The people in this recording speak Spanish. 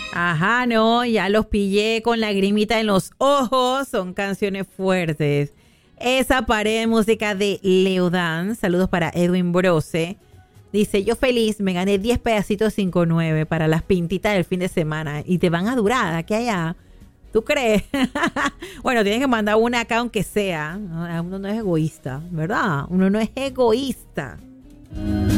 Ajá, no, ya los pillé con lagrimita en los ojos. Son canciones fuertes. Esa pared de música de Leodan. Saludos para Edwin Brose. Dice, yo feliz, me gané 10 pedacitos 5.9 para las pintitas del fin de semana. Y te van a durar aquí allá. ¿Tú crees? Bueno, tienes que mandar una acá aunque sea. Uno no es egoísta, ¿verdad? Uno no es egoísta.